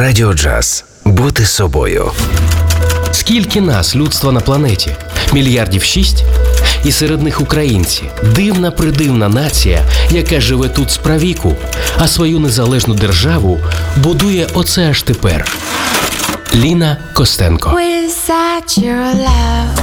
Радіо Джаз. Бути собою. Скільки нас, людства на планеті? Мільярдів 6? І серед них українці. Дивна-придивна нація, яка живе тут справіку, а свою незалежну державу будує оце аж тепер. Ліна Костенко. Without your love,